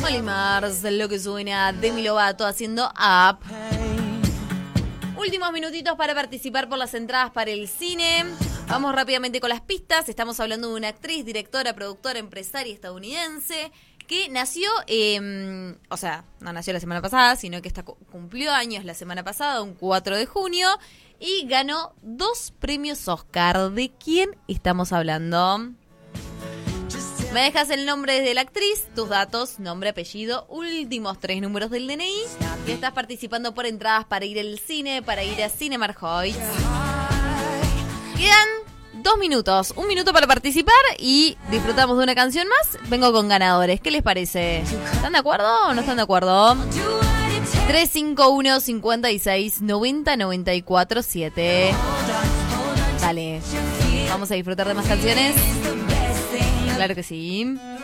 Molly Mars, lo que suena, Demi Lovato haciendo Up. Últimos minutitos para participar por las entradas para el cine. Vamos rápidamente con las pistas. Estamos hablando de una actriz, directora, productora, empresaria estadounidense que nació, no nació la semana pasada, sino que cumplió años la semana pasada, un 4 de junio, y ganó 2 premios Oscar. ¿De quién estamos hablando? Me dejas el nombre de la actriz, tus datos, nombre, apellido, últimos 3 números del DNI, y estás participando por entradas para ir al cine, para ir a Cinemark Heights. Quedan 2 minutos, 1 minuto para participar y disfrutamos de una canción más. Vengo con ganadores, ¿qué les parece? ¿Están de acuerdo o no están de acuerdo? 351 56 90 94 7. Dale, vamos a disfrutar de más canciones. Claro que sí.